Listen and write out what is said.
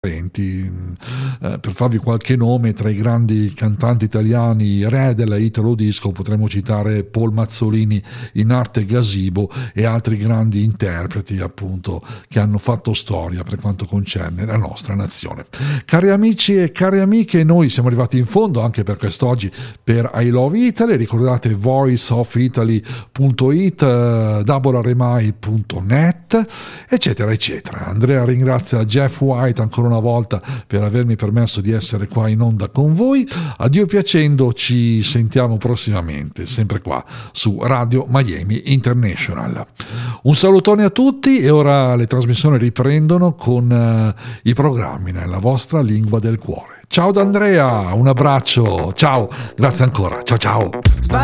per farvi qualche nome, tra i grandi cantanti italiani re della Italo Disco potremmo citare Paul Mazzolini in arte Gazebo e altri grandi interpreti appunto che hanno fatto storia per quanto concerne la nostra nazione. Cari amici e cari amiche, noi siamo arrivati in fondo anche per quest'oggi per I Love Italy. Ricordate voiceofitaly.it, double-rmi.net, eccetera eccetera. Andrea ringrazia Jeff White ancora una volta per avermi permesso di essere qua in onda con voi. Addio piacendo, ci sentiamo prossimamente sempre qua su Radio Miami International. Un salutone a tutti e ora le trasmissioni riprendono con i programmi nella vostra lingua del cuore. Ciao da Andrea, un abbraccio, ciao, grazie ancora, ciao ciao.